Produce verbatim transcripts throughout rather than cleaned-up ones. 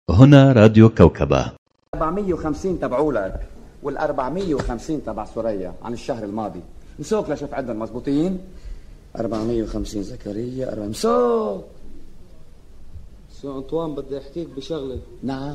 هنا راديو كوكبة. أربعمية وخمسين تبعولك والأربعمية وخمسين تبع سوريا عن الشهر الماضي. مسوك لشوف عدن مزبوطين. أربعمية وخمسين زكريا أربعمية مسوك. سي أنطوان بدي أحكيك بشغلة. نعم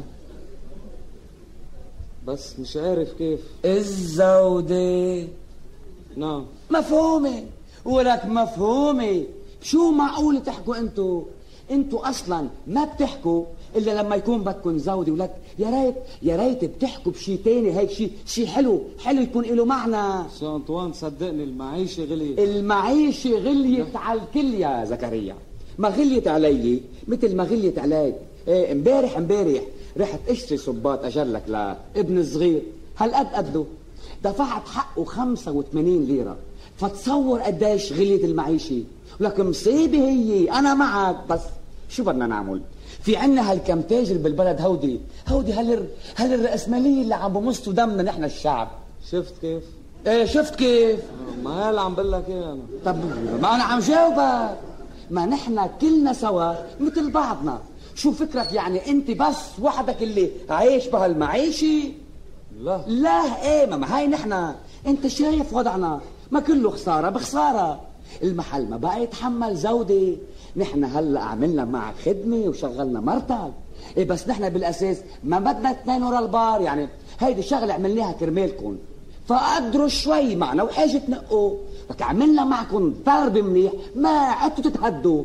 بس مش عارف كيف. الزودة. نعم مفهومة ولك مفهومة. شو معقول تحكوا انتو؟ انتو اصلا ما بتحكوا الا لما يكون بدكن زودي. ولك يا ريت يا ريت بتحكوا بشي تاني، هيك شي شي حلو حلو يكون له معنى. سي أنطوان صدقني المعيشة غليت. المعيشة غليت على الكل يا زكريا. ما غليت علي مثل ما غليت عليك. ايه امبارح امبارح رحت اشتري صباط اجلك لابن الصغير هالقد قده، دفعت حقه خمسة وثمانين ليرة. فتصور قديش غليت المعيشة. ولك مصيبة هي. أنا معك بس شو بدنا نعمل؟ في عنا هالكم تاجر بالبلد هودي هودي هال هال الرأسمالية اللي عم بمصوا دمنا نحن الشعب. شفت كيف؟ ايه شفت كيف؟ ما هي اللي عم بقول لك ايه انا. طب ما أنا عم جاوبك. ما نحن كلنا سوا مثل بعضنا. شو فكرك يعني أنت بس وحدك اللي عايش بهالمعيشة؟ لا لا ايه ما, ما هاي نحن. انت شايف وضعنا ما كله خسارة بخسارة. المحل ما بقى يتحمل زودة. نحن هلأ عملنا معك خدمة وشغلنا مرتك. ايه بس نحن بالأساس ما بدنا اثنين ورا البار. يعني هيدي الشغلة عملناها كرمالكم فقدروا شوي معنا وحاجة تنقوا. لك عملنا معكم ضرب منيح ما عدتوا تتهدوا.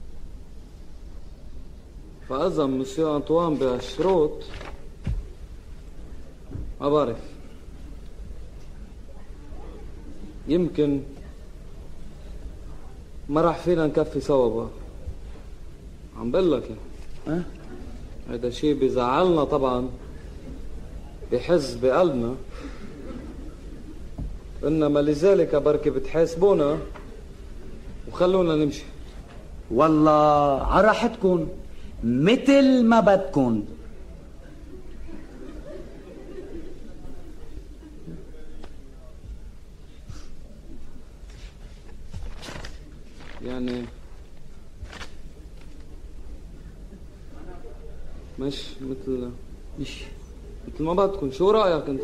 فإذا مسيو أنطوان بشروط ما بعرف، يمكن ما راح فينا نكفي سوا بقى. عم بقول لك أه؟ هذا شيء بيزعلنا طبعا، بحز بقلبنا، انما لذلك بركي بتحاسبونا وخلونا نمشي. والله على راحتكم مثل ما بدكم. يعني مش مثل مش مثل ما بدكم. شو رأيك انت؟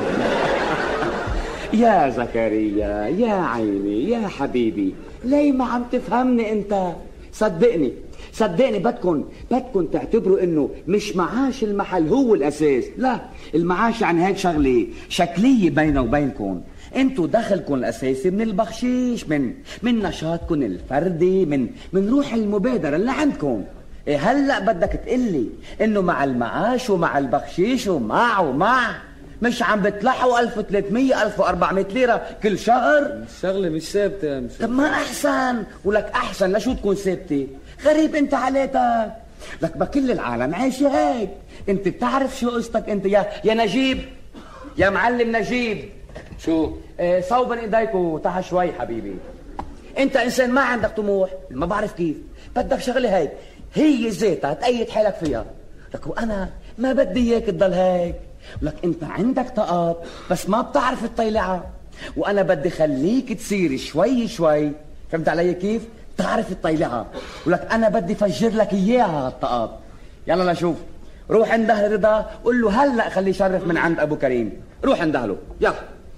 يا زكريا يا عيني يا حبيبي، ليه ما عم تفهمني انت؟ صدقني صدقني بدكن بدكن تعتبروا انه مش معاش المحل هو الاساس. لا، المعاش يعني هيك شغله شكليه بينه وبينكم. انتوا دخلكم الاساسي من البخشيش، من من نشاطكم الفردي، من من روح المبادره اللي عندكم. إيه هلا بدك تقلي انه مع المعاش ومع البخشيش ومع ومع مش عم بتلحوا ألف وثلاثمية ألف وأربعمية ليرة كل شهر؟ الشغله مش ثابته يا مشي. طب ما احسن. ولك احسن لشو تكون ثابته؟ غريب انت عليتك. لك بكل العالم عايشه هيك. انت بتعرف شو قصتك انت يا يا نجيب، يا معلم نجيب؟ شو؟ اه صوبا ايديك وتحت شوي حبيبي. انت انسان ما عندك طموح، ما بعرف كيف. بدك شغله هيك هي ذاتها تأيد حالك فيها. لك وانا ما بدي اياك تضل هيك. ولك انت عندك طاقات بس ما بتعرف تطيلعها، وانا بدي خليك تصير شوي شوي. فهمت علي كيف؟ تعرف تطيلعها. ولك انا بدي فجر لك اياها هالطاقات. يلا نشوف. روح انده رضا قول له هلا خليه يشرف من عند ابو كريم. روح انده له يلا.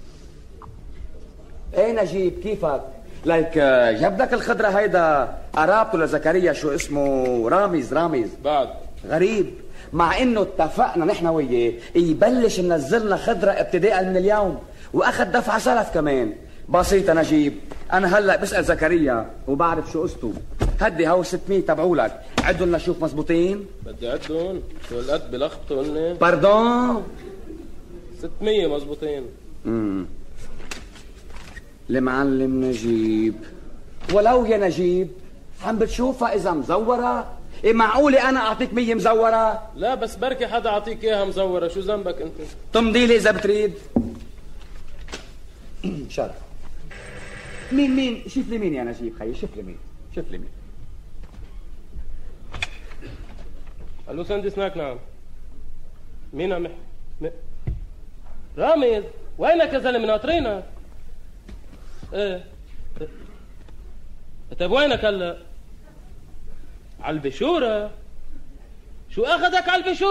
ايه نجيب كيفك؟ لك جاب لك الخضره هيدا قرابته لزكريا شو اسمه رامز رامز بعد غريب، مع انه اتفقنا نحن وياه يبلش ينزلنا خضره ابتداء من اليوم، واخذ دفعه سلف كمان. بسيطه نجيب، انا هلا بسال زكريا وبعرف شو قصته. هدي هو ستمية تبعولك، عدهم لشوف مزبوطين. بدي عدهم شو هالقد بلخبطوا هن؟ باردون ستمية مزبوطين. امم المعلم نجيب، ولو يا نجيب عم بتشوفها اذا مزوره؟ إيه معقولة أنا أعطيك مية مزورة؟ لا بس بركي حدا أعطيك إياها مزورة. شو ذنبك أنت؟ تمضي لي إذا بتريد. شرف. مين مين؟ شوف لي مين يا نجيب خيي، شوف لي مين شوف لي مين. قالوا سندي سناك. نعم. مين عم يحكي؟ م... رامز وينك يا زلمة؟ ناطرينك. ايه طيب وينك هلا؟ على البشورة. شو اخذك على البشورة؟